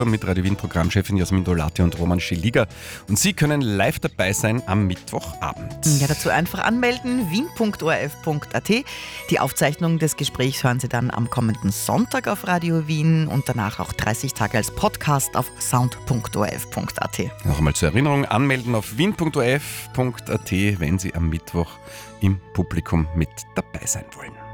mit Radio Wien Programmchefin Jasmin Dolati und Roman Schilliger. Und Sie können live dabei sein am Mittwochabend. Ja, dazu einfach anmelden, wien.orf.at. Die Aufzeichnung des Gesprächs hören Sie dann am kommenden Sonntag auf Radio Wien und danach auch 30 Tage als Podcast auf sound.orf.at. Noch einmal zur Erinnerung, anmelden auf wien.orf.at, wenn Sie am Mittwoch im Publikum mit dabei sein wollen.